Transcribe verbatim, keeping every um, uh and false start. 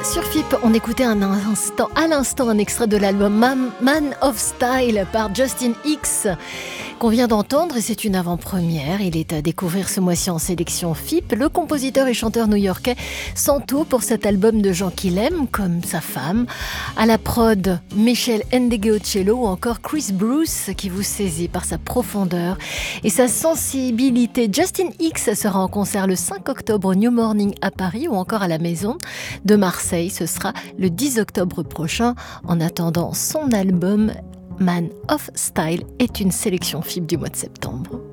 Sur F I P, on écoutait un instant, à l'instant un extrait de l'album Man, Man of Style par Justin X qu'on vient d'entendre et c'est une avant-première. Il est à découvrir ce mois-ci en sélection F I P. Le compositeur et chanteur new-yorkais s'entoure pour cet album de gens qu'il aime, comme sa femme. À la prod, Michel Ndegeocello ou encore Chris Bruce qui vous saisit par sa profondeur et sa sensibilité. Justin X sera en concert le cinq octobre au New Morning à Paris ou encore à la Maison de Marseille. Ce sera le dix octobre prochain. En attendant, son album Man of Style est une sélection F I B du mois de septembre.